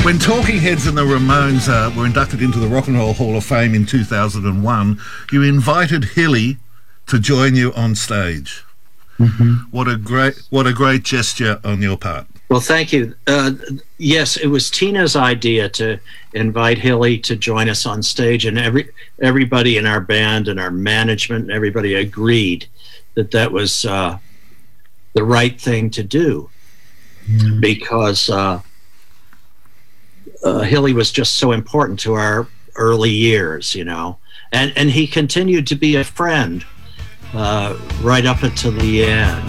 When Talking Heads and the Ramones were inducted into the Rock and Roll Hall of Fame in 2001, you invited Hilly to join you on stage. Mm-hmm. What a great gesture on your part. Well, thank you. Yes, it was Tina's idea to invite Hilly to join us on stage, and everybody in our band and our management and everybody agreed that was the right thing to do, because Hilly was just so important to our early years, you know, and he continued to be a friend right up until the end.